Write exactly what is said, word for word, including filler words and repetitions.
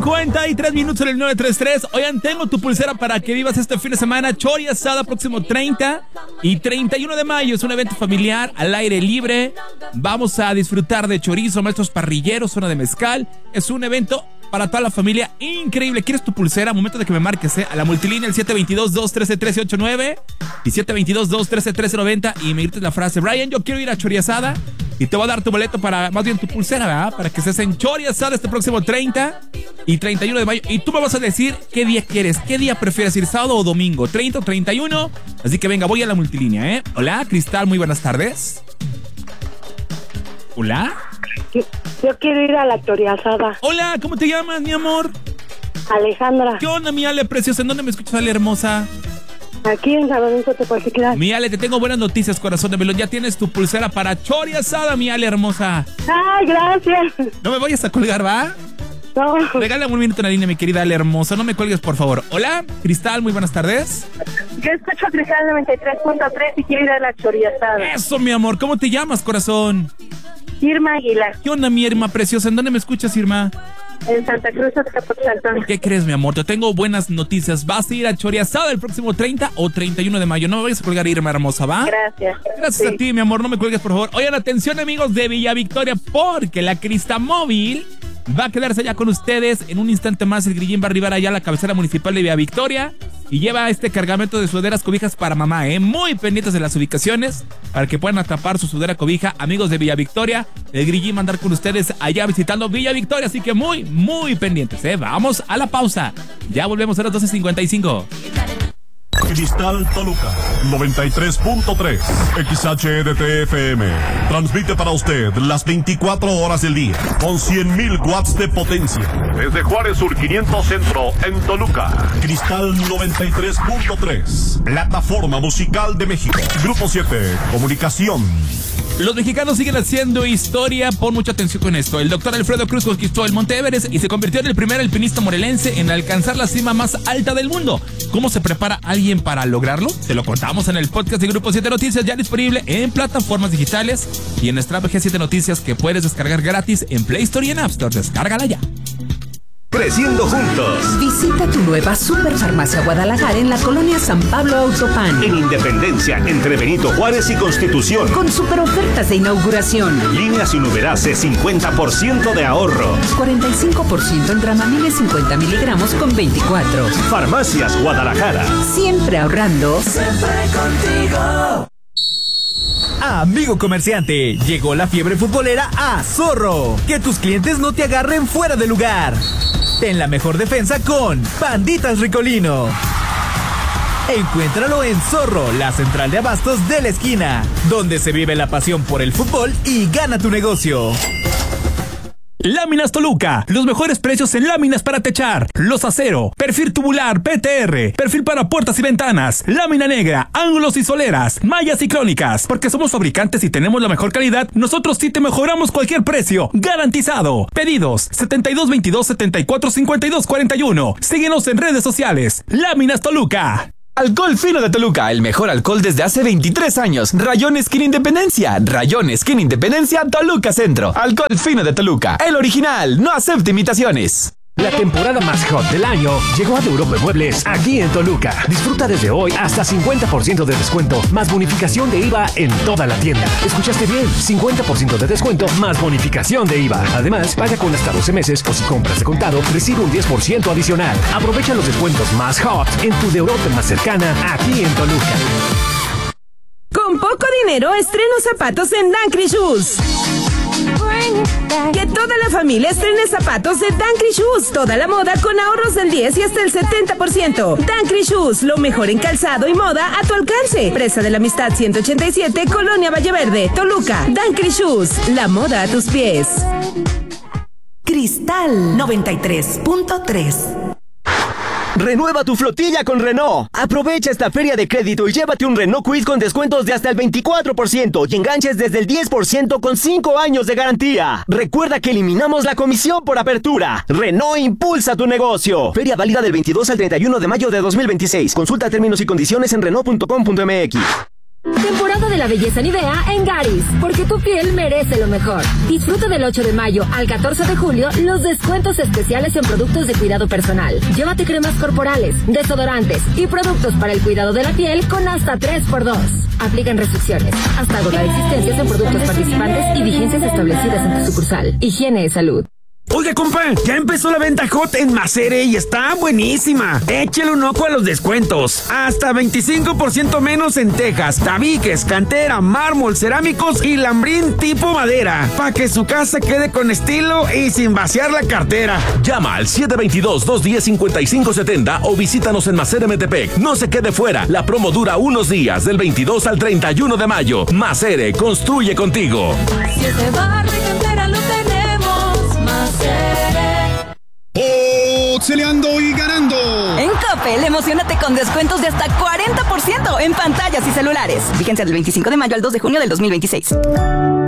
cincuenta y tres minutos en el nueve tres tres. Oigan, tengo tu pulsera para que vivas este fin de semana. Chori Asada, próximo treinta y treinta y uno de mayo. Es un evento familiar al aire libre. Vamos a disfrutar de chorizo, maestros parrilleros, zona de mezcal. Es un evento para toda la familia increíble. ¿Quieres tu pulsera? Momento de que me marques, ¿eh? A la multilínea, el siete dos dos, dos uno tres, uno tres ocho nueve y siete dos dos, dos uno tres, uno tres nueve cero y me grites la frase: Brian, yo quiero ir a Chori Asada. Y te voy a dar tu boleto para, más bien tu pulsera, ¿verdad? Para que estés en Chori Asada este próximo treinta y treinta y uno de mayo. Y tú me vas a decir qué día quieres, qué día prefieres ir, sábado o domingo, treinta o treinta y uno. Así que venga, voy a la multilínea, ¿eh? Hola, Cristal, muy buenas tardes. Hola. Yo quiero ir a la Chori Asada. Hola, ¿cómo te llamas, mi amor? Alejandra. ¿Qué onda, mi Ale preciosa? ¿En dónde me escuchas, Ale hermosa? Aquí en San Lorenzo te puedes quedar. Mi Ale, te tengo buenas noticias, corazón de melón. Ya tienes tu pulsera para Chori Asada, mi Ale hermosa. Ay, gracias. No me vayas a colgar, ¿va? No. Regálame un minuto en la línea, mi querida Ale hermosa. No me cuelgues, por favor. Hola, Cristal, muy buenas tardes. Yo escucho Cristal noventa y tres punto tres y quiero ir a la Chori Asada. Eso, mi amor. ¿Cómo te llamas, corazón? Irma Aguilar. ¿Qué onda, mi Irma preciosa? ¿En dónde me escuchas, Irma? En Santa Cruz, Azcapotzalco. ¿Qué crees, mi amor? Te tengo buenas noticias. ¿Vas a ir a Chori Asada el próximo treinta o treinta y uno de mayo? No me vayas a colgar, Irma hermosa, ¿va? Gracias. Gracias sí. a ti, mi amor. No me cuelgues, por favor. Oigan, atención, amigos de Villa Victoria, porque la Cristamóvil va a quedarse allá con ustedes. En un instante más, el Grillín va a arribar allá a la cabecera municipal de Villa Victoria y lleva este cargamento de sudaderas cobijas para mamá, ¿eh? Muy pendientes de las ubicaciones para que puedan atrapar su sudadera cobija. Amigos de Villa Victoria, el Grillín va a andar con ustedes allá visitando Villa Victoria, así que muy, muy pendientes, ¿eh? Vamos a la pausa. Ya volvemos a las doce cincuenta y cinco. Cristal Toluca noventa y tres punto tres X H D T F M transmite para usted las veinticuatro horas del día con cien mil watts de potencia desde Juárez Sur quinientos Centro en Toluca. Cristal noventa y tres punto tres, plataforma musical de México. Grupo siete, comunicación. Los mexicanos siguen haciendo historia. Pon mucha atención con esto. El doctor Alfredo Cruz conquistó el Monte Everest y se convirtió en el primer alpinista morelense en alcanzar la cima más alta del mundo. ¿Cómo se prepara alguien para lograrlo? Te lo contamos en el podcast de Grupo siete Noticias, ya disponible en plataformas digitales y en nuestra G siete Noticias, que puedes descargar gratis en Play Store y en App Store. Descárgala ya. Creciendo juntos. Visita tu nueva Superfarmacia Guadalajara en la colonia San Pablo Autopan. En Independencia, entre Benito Juárez y Constitución. Con super ofertas de inauguración. Líneas sin Uberase, cincuenta por ciento de ahorro. cuarenta y cinco por ciento en Dramamine cincuenta miligramos con veinticuatro. Farmacias Guadalajara. Siempre ahorrando. Siempre contigo. Amigo comerciante, llegó la fiebre futbolera a Zorro. Que tus clientes no te agarren fuera de lugar. Ten la mejor defensa con Panditas Ricolino. Encuéntralo en Zorro, la central de abastos de la esquina, donde se vive la pasión por el fútbol y gana tu negocio. Láminas Toluca, los mejores precios en láminas para techar, los acero, perfil tubular P T R, perfil para puertas y ventanas, lámina negra, ángulos y soleras, mallas y crónicas. Porque somos fabricantes y tenemos la mejor calidad, nosotros sí te mejoramos cualquier precio, garantizado. Pedidos setenta y dos veintidós, setenta y cuatro cincuenta y dos cuarenta y uno. Síguenos en redes sociales. Láminas Toluca. Alcohol Fino de Toluca, el mejor alcohol desde hace veintitrés años. Rayón Skin Independencia, Rayón Skin Independencia, Toluca Centro. Alcohol Fino de Toluca, el original, no acepta imitaciones. La temporada más hot del año llegó a de Europa Muebles aquí en Toluca. Disfruta desde hoy hasta cincuenta por ciento de descuento más bonificación de I V A en toda la tienda. ¿Escuchaste bien? cincuenta por ciento de descuento más bonificación de I V A. Además, paga con hasta doce meses o si compras de contado, recibe un diez por ciento adicional. Aprovecha los descuentos más hot en tu de Europa más cercana aquí en Toluca. Con poco dinero, estreno zapatos en Dancry Shoes. Que toda la familia estrene zapatos de Dancry Shoes. Toda la moda con ahorros del diez y hasta el setenta por ciento. Dancry Shoes, lo mejor en calzado y moda a tu alcance. Presa de la Amistad ciento ochenta y siete, Colonia Valleverde, Toluca. Dancry Shoes, la moda a tus pies. Cristal noventa y tres punto tres. Renueva tu flotilla con Renault. Aprovecha esta feria de crédito y llévate un Renault Kwid con descuentos de hasta el veinticuatro por ciento y enganches desde el diez por ciento con cinco años de garantía. Recuerda que eliminamos la comisión por apertura. Renault impulsa tu negocio. Feria válida del veintidós al treinta y uno de mayo de dos mil veintiséis. Consulta términos y condiciones en Renault punto com punto M X. Temporada de la belleza Nivea en Garis, porque tu piel merece lo mejor. Disfruta del ocho de mayo al catorce de julio los descuentos especiales en productos de cuidado personal. Llévate cremas corporales, desodorantes y productos para el cuidado de la piel con hasta tres por dos. Aplican restricciones. Hasta agotar existencias en productos participantes y vigencias establecidas en tu sucursal. Higiene y salud. Oiga, compa, ya empezó la venta hot en Macere y está buenísima. Échale un ojo a los descuentos. Hasta veinticinco por ciento menos en tejas, tabiques, cantera, mármol, cerámicos y lambrín tipo madera. Para que su casa quede con estilo y sin vaciar la cartera. Llama al siete dos dos, dos uno cinco, cinco siete cero o visítanos en Macere Metepec. No se quede fuera. La promo dura unos días, del veintidós al treinta y uno de mayo. Macere, construye contigo. Si ese bar de cantera lo tenemos. Oxeleando y ganando. En Coppel, emocionate con descuentos de hasta cuarenta por ciento en pantallas y celulares. Vigencia del veinticinco de mayo al dos de junio del dos mil veintiséis.